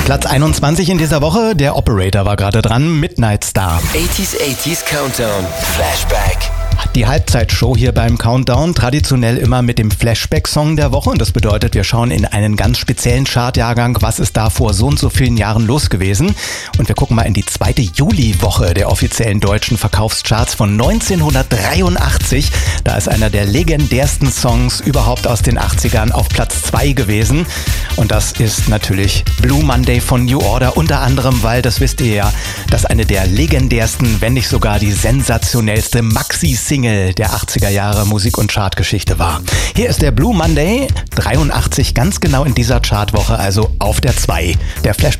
Platz 21 in dieser Woche, der Operator war gerade dran, Midnight Star. 80s Countdown, Flashback. Die Halbzeitshow hier beim Countdown, traditionell immer mit dem Flashback-Song der Woche. Und das bedeutet, wir schauen in einen ganz speziellen Chartjahrgang, was ist da vor so und so vielen Jahren los gewesen. Und wir gucken mal in die 2. Juliwoche der offiziellen deutschen Verkaufscharts von 1983. Da ist einer der legendärsten Songs überhaupt aus den 80ern auf Platz 2 gewesen. Und das ist natürlich Blue Monday von New Order, unter anderem, weil, das wisst ihr ja, das eine der legendärsten, wenn nicht sogar die sensationellste Maxi-Single der 80er Jahre Musik- und Chartgeschichte war. Hier ist der Blue Monday, 83 ganz genau in dieser Chartwoche, also auf der 2 der Flashback.